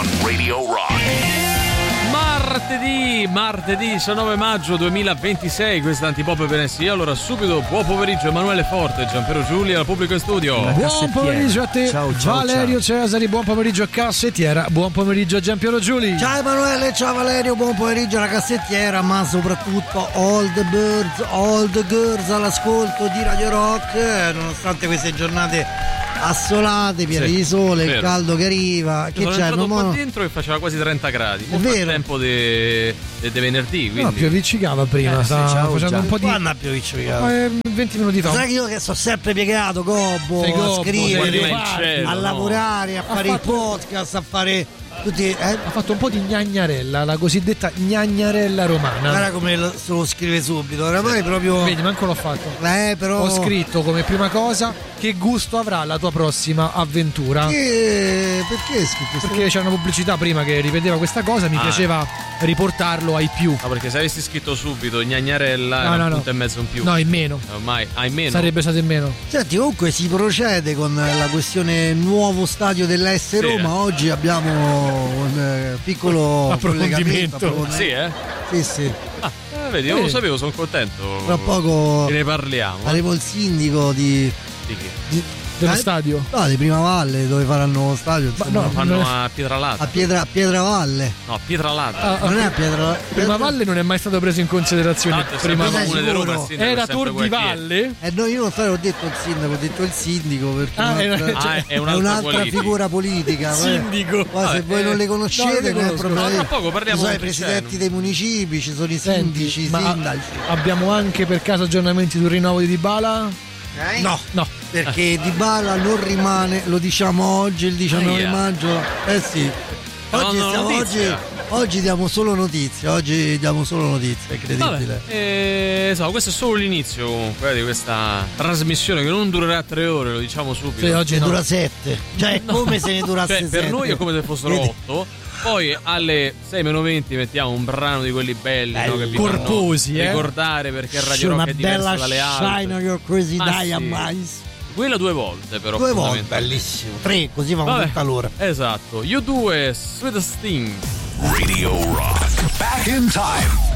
on Radio Rock. Martedì 19 maggio 2026, questa Antipop PNC. Allora subito buon pomeriggio Emanuele Forte, Giampiero Giulia al pubblico in studio. Buon pomeriggio a te, ciao, Valerio Cesari, buon pomeriggio a Cassettiera, buon pomeriggio a Giampiero Giuli. Ciao Emanuele, ciao Valerio, buon pomeriggio alla Cassettiera, ma soprattutto all the birds, all the girls all'ascolto di Radio Rock, nonostante queste giornate assolate, piene di sole, il caldo che arriva. Che sono c'è? entrato qua dentro e faceva quasi 30 gradi. È vero. Il tempo di venerdì, quindi. No, pioviccicava prima, stava facendo un po' di. Quando ha pioviccicava? 20 minuti fa. Sai che io che sto sempre piegato, gobbo, a scrivere, a lavorare, a fare i podcast, a fare tutti, Ha fatto un po' di gnagnarella, la cosiddetta gnagnarella romana. Guarda come lo scrive subito, oramai proprio. Vedi, manco l'ho fatto. Però ho scritto come prima cosa che gusto avrà la tua prossima avventura. Perché hai scritto? Perché c'era una pubblicità prima che ripeteva questa cosa, mi piaceva riportarlo ai più. No, perché se avessi scritto subito Gnagnarella era un punto e mezzo in più. No, in meno. Ormai in meno. Sarebbe stato in meno. Senti, comunque si procede con la questione nuovo stadio dell'S Roma. Oggi abbiamo un piccolo approfondimento. Sì, Sì. Vedi, io non lo sapevo, sono contento. Tra poco ne parliamo. Faremo il sindaco di dello stadio? No, di Prima Valle, dove faranno lo stadio. No, fanno a Pietralata. A Pietravalle. No, Pietralata. Non è a Pietravalle. Prima Valle non è mai stato preso in considerazione. Prima Comune di Roma. Era Tor di Valle? No, io non ho detto il sindaco, ho detto il sindaco perché è un'altra figura politica. Sindico. Se voi non le conoscete, non è problema. Tra poco parliamo. Ci sono i presidenti dei municipi, ci sono i sindaci, i sindaci. Abbiamo anche per caso aggiornamenti sul rinnovo di Dybala? No, perché Dybala non rimane, lo diciamo oggi, il 19 maggio. Sì. Oggi diamo solo notizie, è incredibile. Questo è solo l'inizio comunque di questa trasmissione che non durerà 3 ore, lo diciamo subito. Sì, oggi dura 7. Cioè è come se ne durasse 7. Per noi è come se fossero 8. Poi alle 6:20 mettiamo un brano di quelli belli, no, che vi corposi, ricordare perché Radio Rock è diverso dalle altre. Shine on your crazy diamonds. Quella 2 volte però. 2 volte, bellissimo. 3, così va tutta l'ora. Esatto. U2, Sweetest Thing. Radio Rock. Back in time.